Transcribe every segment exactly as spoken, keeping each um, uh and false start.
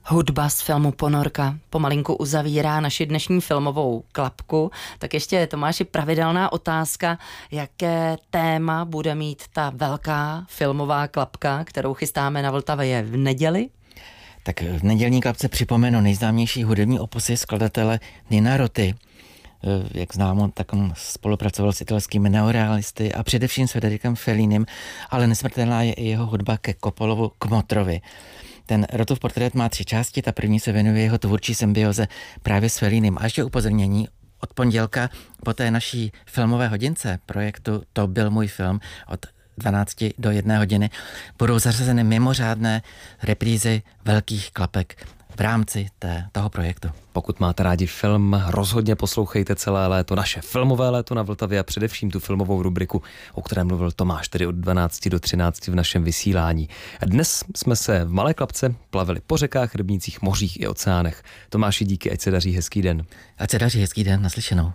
Hudba z filmu Ponorka pomalinku uzavírá naši dnešní filmovou klapku. Tak ještě, Tomáši, pravidelná otázka, jaké téma bude mít ta velká filmová klapka, kterou chystáme na Vltavě v neděli? Tak v nedělní klapce připomenu nejznámější hudební opusy skladatele Nina Roty. Jak známo, tak on spolupracoval s italskými neorealisty a především s Federikem Fellínim, ale nesmrtelná je i jeho hudba ke Coppolovu Kmotrovi. Ten Rotův portrét má tři části, ta první se věnuje jeho tvůrčí symbioze právě s Fellínim. A ještě upozornění, od pondělka po té naší filmové hodince projektu To byl můj film od dvanácti do jedné hodiny budou zařazeny mimořádné reprízy velkých klapek v rámci té, toho projektu. Pokud máte rádi film, rozhodně poslouchejte celé léto, naše filmové léto na Vltavě a především tu filmovou rubriku, o které mluvil Tomáš, tedy od dvanácti do třinácti v našem vysílání. Dnes jsme se v Malé klapce plavili po řekách, rybnících, mořích i oceánech. Tomáši, díky, ať se daří, hezký den. Ať se daří, hezký den, naslyšenou.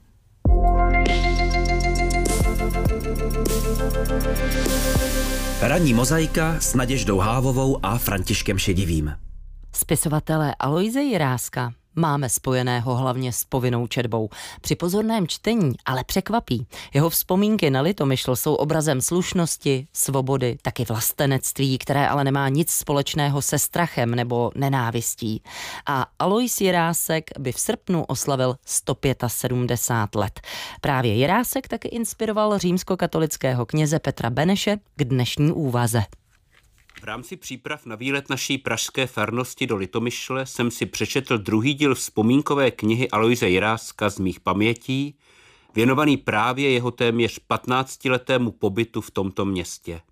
Ranní mozaika s Naděždou Hávovou a Františkem Šedivým. Spisovatele Aloise Jiráska máme spojeného hlavně s povinnou četbou. Při pozorném čtení ale překvapí. Jeho vzpomínky na Litomyšl jsou obrazem slušnosti, svobody, taky vlastenectví, které ale nemá nic společného se strachem nebo nenávistí. A Alois Jirásek by v srpnu oslavil sto sedmdesát pět let. Právě Jirásek taky inspiroval římskokatolického kněze Petra Beneše k dnešní úvaze. V rámci příprav na výlet naší pražské farnosti do Litomyšle jsem si přečetl druhý díl vzpomínkové knihy Aloise Jiráska z mých pamětí, věnovaný právě jeho téměř patnáctiletému pobytu v tomto městě.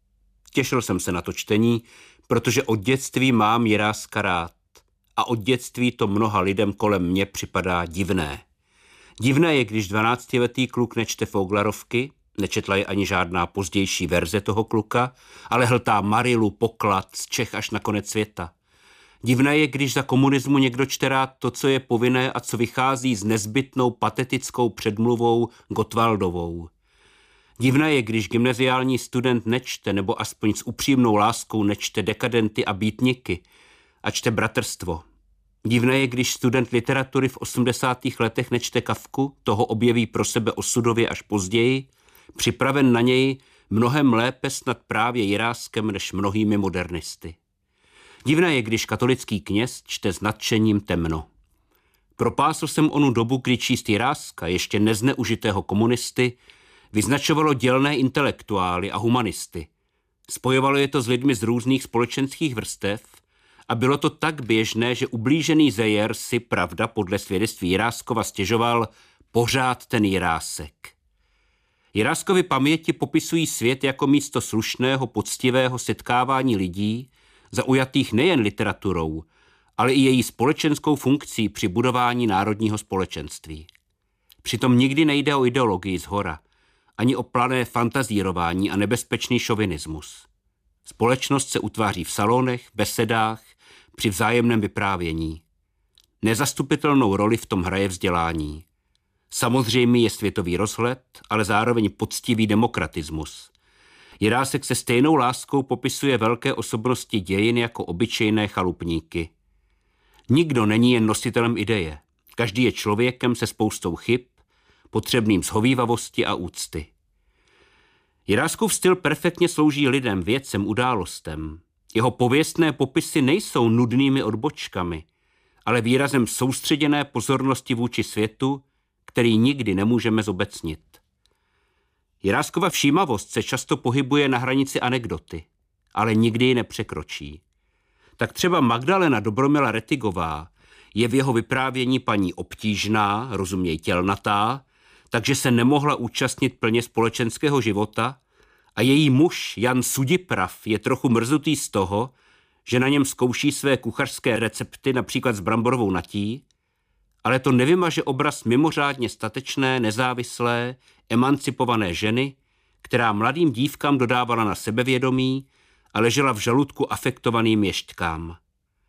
Těšil jsem se na to čtení, protože od dětství mám Jiráska rád a od dětství to mnoha lidem kolem mě připadá divné. Divné je, když dvanáctiletý kluk nečte Foglarovky, nečetla je ani žádná pozdější verze toho kluka, ale hltá Marilu, Poklad, z Čech až na konec světa. Divné je, když za komunismu někdo čte rád to, co je povinné a co vychází s nezbytnou patetickou předmluvou Gottwaldovou. Divné je, když gymnaziální student nečte, nebo aspoň s upřímnou láskou nečte Dekadenty a Býtniky a čte Bratrstvo. Divné je, když student literatury v osmdesátých letech nečte Kafku, toho objeví pro sebe osudově až později, připraven na něj mnohem lépe snad právě Jiráskem než mnohými modernisty. Divné je, když katolický kněz čte s nadšením Temno. Propásl jsem onu dobu, kdy číst Jiráska, ještě nezneužitého komunisty, vyznačovalo dělné intelektuály a humanisty. Spojovalo je to s lidmi z různých společenských vrstev a bylo to tak běžné, že ublížený Zejer si, pravda, podle svědectví Jiráskova stěžoval pořád ten Jirásek. Jiráskovy paměti popisují svět jako místo slušného, poctivého setkávání lidí, zaujatých nejen literaturou, ale i její společenskou funkcí při budování národního společenství. Přitom nikdy nejde o ideologii zhora, ani o plané fantazírování a nebezpečný šovinismus. Společnost se utváří v salonech, besedách, při vzájemném vyprávění. Nezastupitelnou roli v tom hraje vzdělání. Samozřejmě je světový rozhled, ale zároveň poctivý demokratismus. Jirásek se stejnou láskou popisuje velké osobnosti dějin jako obyčejné chalupníky. Nikdo není jen nositelem ideje. Každý je člověkem se spoustou chyb, potřebným shovívavosti a úcty. Jiráskův styl perfektně slouží lidem, věcem, událostem. Jeho pověstné popisy nejsou nudnými odbočkami, ale výrazem soustředěné pozornosti vůči světu, který nikdy nemůžeme zobecnit. Jiráskova všímavost se často pohybuje na hranici anekdoty, ale nikdy ji nepřekročí. Tak třeba Magdalena Dobromila Retigová je v jeho vyprávění paní obtížná, rozuměj tělnatá, takže se nemohla účastnit plně společenského života a její muž Jan Sudiprav je trochu mrzutý z toho, že na něm zkouší své kuchařské recepty například s bramborovou natí, ale to nevymaže obraz mimořádně statečné, nezávislé, emancipované ženy, která mladým dívkám dodávala na sebevědomí a ležela v žaludku afektovaným ješťkám.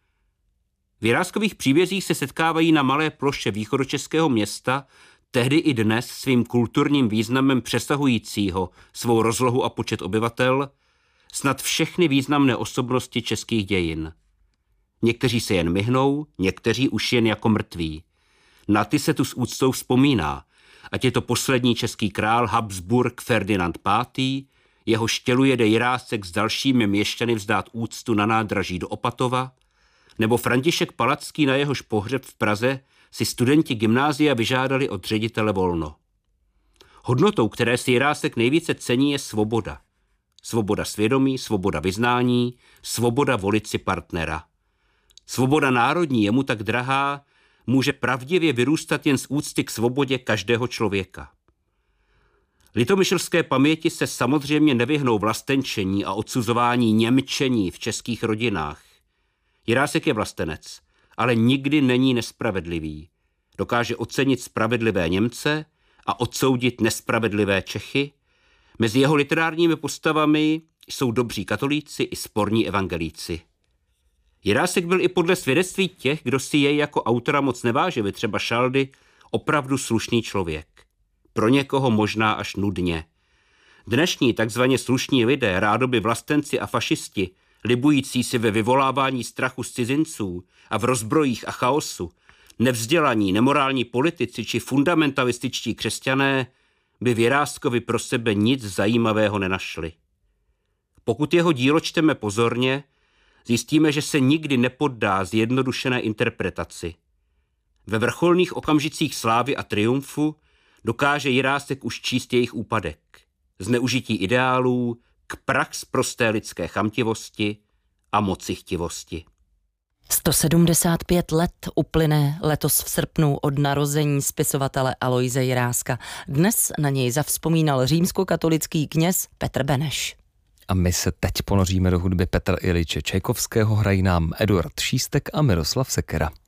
V Jiráskových příbězích se setkávají na malé ploše východočeského města, tehdy i dnes svým kulturním významem přesahujícího svou rozlohu a počet obyvatel, snad všechny významné osobnosti českých dějin. Někteří se jen myhnou, někteří už jen jako mrtví. Na ty se tu s úctou vzpomíná, ať je to poslední český král Habsburg Ferdinand pátý., jeho štělu jede Jirásek s dalšími měšťany vzdát úctu na nádraží do Opatova, nebo František Palacký, na jehož pohřeb v Praze si studenti gymnázia vyžádali od ředitele volno. Hodnotou, které si Jirásek nejvíce cení, je svoboda. Svoboda svědomí, svoboda vyznání, svoboda volit si partnera. Svoboda národní, je mu tak drahá, může pravdivě vyrůstat jen z úcty k svobodě každého člověka. Litomyšlské paměti se samozřejmě nevyhnou vlastenčení a odsuzování němčení v českých rodinách. Jirásek je vlastenec, ale nikdy není nespravedlivý. Dokáže ocenit spravedlivé Němce a odsoudit nespravedlivé Čechy. Mezi jeho literárními postavami jsou dobří katolíci i sporní evangelíci. Jirásek byl i podle svědectví těch, kdo si jej jako autora moc nevážili, třeba Šaldy, opravdu slušný člověk. Pro někoho možná až nudně. Dnešní takzvaně slušní lidé, rádoby vlastenci a fašisti, libující si ve vyvolávání strachu z cizinců a v rozbrojích a chaosu, nevzdělaní, nemorální politici či fundamentalističtí křesťané by v Jiráskovi pro sebe nic zajímavého nenašli. Pokud jeho dílo čteme pozorně, zjistíme, že se nikdy nepoddá zjednodušené interpretaci. Ve vrcholných okamžicích slávy a triumfu dokáže Jirásek už číst jejich úpadek. Zneužití ideálů k prax prosté lidské chamtivosti a mocichtivosti. sto sedmdesát pět let uplyne letos v srpnu od narození spisovatele Aloise Jiráska. Dnes na něj zavzpomínal římskokatolický kněz Petr Beneš. A my se teď ponoříme do hudby Petra Iljiče Čajkovského, hrají nám Eduard Šístek a Miroslav Sekera.